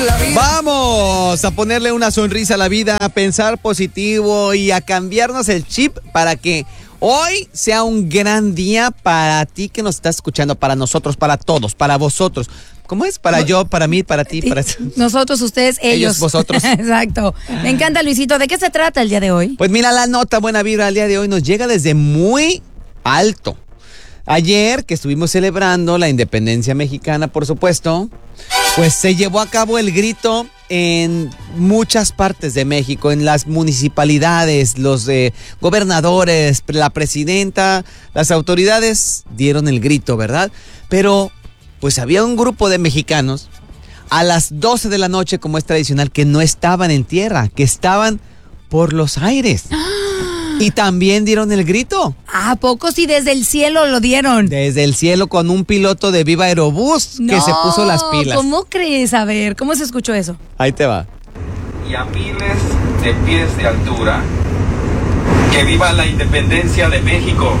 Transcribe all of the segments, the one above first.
Vamos a ponerle una sonrisa a la vida, a pensar positivo y a cambiarnos el chip para que hoy sea un gran día para ti que nos estás escuchando, para nosotros, para todos, para vosotros. ¿Cómo es? Para yo, para mí, para ti, para... Nosotros, ustedes, ellos. Vosotros. Exacto. Me encanta, Luisito. ¿De qué se trata el día de hoy? Pues mira, la nota buena vibra el día de hoy nos llega desde muy alto. Ayer, que estuvimos celebrando la independencia mexicana, por supuesto, pues se llevó a cabo el grito en muchas partes de México, en las municipalidades, los gobernadores, la presidenta, las autoridades dieron el grito, ¿verdad? Pero pues había un grupo de mexicanos a las 12 de la noche, como es tradicional, que no estaban en tierra, que estaban por los aires. Y también dieron el grito. ¿A poco sí desde el cielo lo dieron? Desde el cielo con un piloto de Viva Aerobús que se puso las pilas. ¿Cómo crees? A ver, ¿cómo se escuchó eso? Ahí te va. Y a miles de pies de altura, que viva la independencia de México.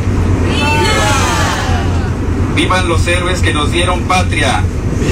¡Viva! ¡Vivan los héroes que nos dieron patria!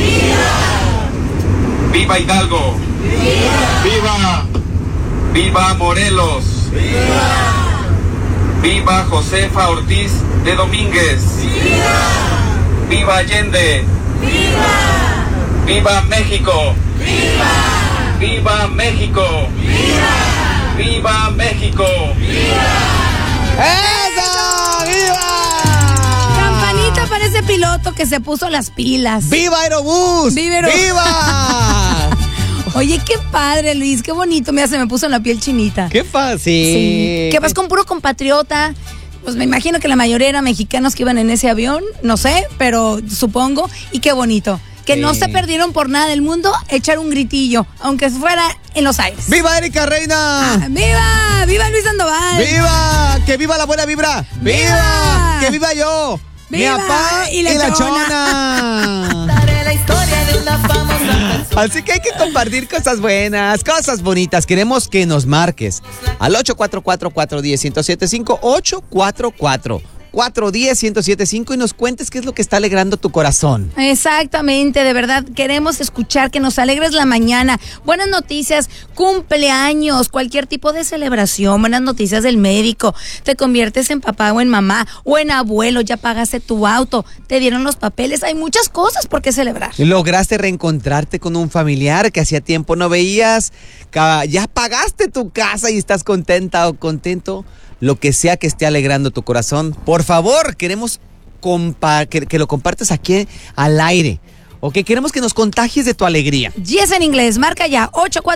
¡Viva! ¡Viva Hidalgo! ¡Viva! ¡Viva! ¡Viva Morelos! ¡Viva! ¡Viva Josefa Ortiz de Domínguez! ¡Viva! ¡Viva Allende! ¡Viva! ¡Viva México! ¡Viva! ¡Viva México! ¡Viva! ¡Viva México! ¡Viva! ¡Eso! ¡Viva! Campanita para ese piloto que se puso las pilas. ¡Viva Aerobús! ¡Viva Aerobús! ¡Viva! Oye, qué padre, Luis, qué bonito. Mira, se me puso en la piel chinita. ¡Qué fácil! Sí. Que vas con puro compatriota. Pues me imagino que la mayoría eran mexicanos que iban en ese avión. No sé, pero supongo. Y qué bonito. Que no se perdieron por nada del mundo echar un gritillo, aunque fuera en los aires. ¡Viva Erika Reina! ¡Viva! ¡Viva Luis Sandoval! ¡Viva! ¡Que viva la buena vibra! ¡Viva! ¡Que viva yo! ¡Viva! ¡Mi papá y la chona! La historia de una famosa. Así que hay que compartir cosas buenas, cosas bonitas. Queremos que nos marques al 844-410-1075, 844-410-1075 y nos cuentes qué es lo que está alegrando tu corazón. Exactamente, de verdad, queremos escuchar que nos alegres la mañana. Buenas noticias, cumpleaños, cualquier tipo de celebración, buenas noticias del médico, te conviertes en papá o en mamá o en abuelo, ya pagaste tu auto, te dieron los papeles, hay muchas cosas por qué celebrar. Lograste reencontrarte con un familiar que hacía tiempo no veías, ya pagaste tu casa y estás contenta o contento. Lo que sea que esté alegrando tu corazón, por favor, queremos que lo compartas aquí al aire. Ok, queremos que nos contagies de tu alegría. Yes en inglés, marca ya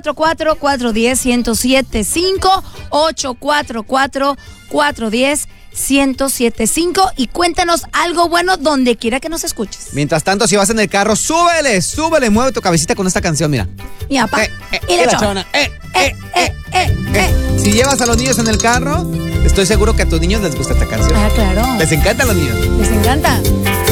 844-410-1075, 844-410-1075 y cuéntanos algo bueno donde quiera que nos escuches. Mientras tanto, si vas en el carro, súbele, mueve tu cabecita con esta canción, mira. Mi papá y la chona. Si llevas a los niños en el carro, estoy seguro que a tus niños les gusta esta canción. Ah, claro. Les encanta a los niños. Les encanta.